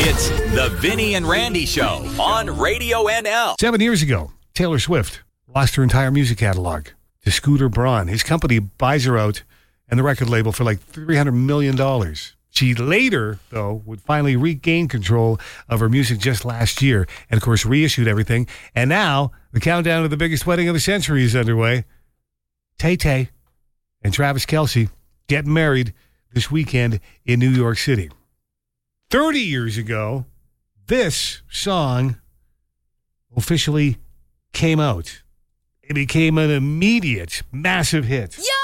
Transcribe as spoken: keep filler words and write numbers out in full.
It's the Vinny and Randy Show on Radio N L. Seven years ago, Taylor Swift lost her entire music catalog to Scooter Braun. His company buys her out and the record label for like three hundred million dollars. She later, though, would finally regain control of her music just last year and, of course, reissued everything. And now the countdown to the biggest wedding of the century is underway. Tay-Tay and Travis Kelce getting married this weekend in New York City. thirty years ago, this song officially came out. It became an immediate, massive hit. Yo!